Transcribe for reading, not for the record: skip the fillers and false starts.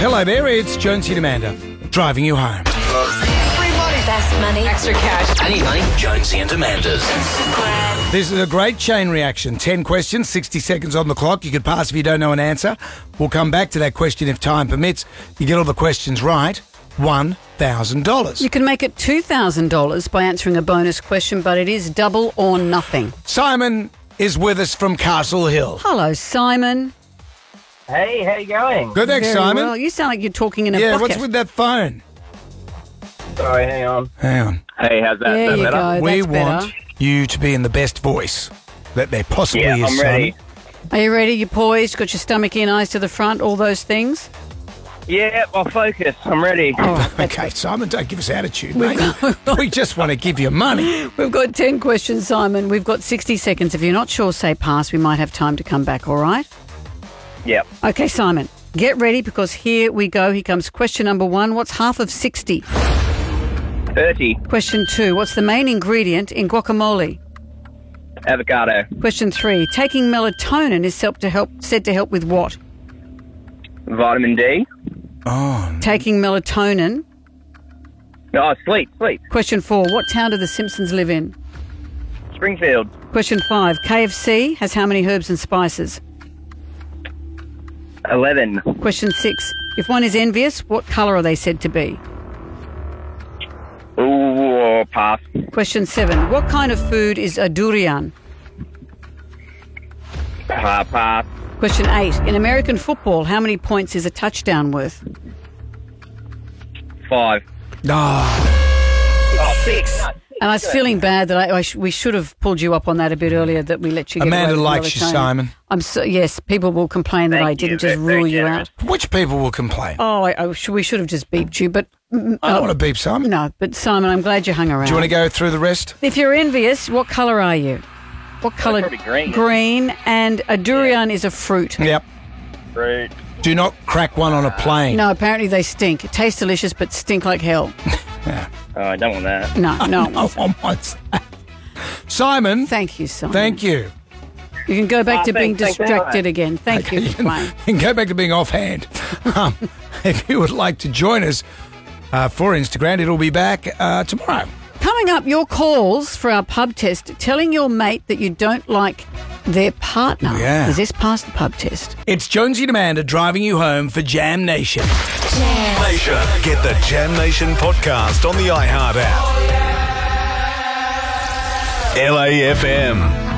Hello there, it's Jonesy and Amanda, driving you home. Best money. Extra cash. Any money? Jonesy and Amanda's. This is a great chain reaction. 10 questions, 60 seconds on the clock. You could pass if you don't know an answer. We'll come back to that question if time permits. You get all the questions right, $1,000. You can make it $2,000 by answering a bonus question, but it is double or nothing. Simon is with us from Castle Hill. Hello, Simon. Hey, how you going? Good, thanks, Very Simon. well. You sound like you're talking in a Yeah, bucket. what's with that phone? Sorry, hang on. Hang on. Hey, how's that? There Is you that better? go. We That's want better. you to be in the best voice that there possibly Yeah, is, I'm ready. Simon. Are you ready? You poised? Got your stomach in, eyes to the front, all those things? Yeah, I'll focus. I'm ready. All right. Okay, Simon, don't give us attitude, mate. We just want to give you money. We've got 10 questions, Simon. We've got 60 seconds. If you're not sure, say pass. We might have time to come back, all right? Yep. Okay, Simon, get ready because here we go. Here comes question number 1. What's half of 60? 30. Question 2. What's the main ingredient in guacamole? Avocado. Question 3. Taking melatonin is said to help with what? Vitamin D. Oh, Taking melatonin. Oh, sleep. Question 4. What town do the Simpsons live in? Springfield. Question 5. KFC has how many herbs and spices? 11. Question 6. If one is envious, what colour are they said to be? Ooh, pass. Question 7. What kind of food is a durian? Pass. Question 8. In American football, how many points is a touchdown worth? 5. oh. 6. And I was feeling bad that we should have pulled you up on that a bit earlier, that we let you get Amanda away with likes you, melatonin. Simon. Yes, people will complain that Thank I didn't you. just Very rule you generous. out. Which people will complain? Oh, we should have just beeped you, but... I don't want to beep Simon. No, but Simon, I'm glad you hung around. Do you want to go through the rest? If you're envious, what colour are you? What colour? probably green. Green, and a durian is a fruit. Yep. Fruit. Do not crack one on a plane. No, apparently they stink. It tastes delicious, but stink like hell. Yeah. Oh, I don't want that. No. No one wants that. Simon, Thank you, Simon. thank you. You can go back to being thanks distracted anyway. again. Thank you for playing. You can go back to being offhand. If you would like to join us for Instagram, it'll be back tomorrow. Coming up, your calls for our pub test, telling your mate that you don't like their partner. Yeah. Does this pass the pub test? It's Jonesy and Amanda driving you home for Jam Nation. Nation. Get the Jam Nation podcast on the iHeart app. LAFM.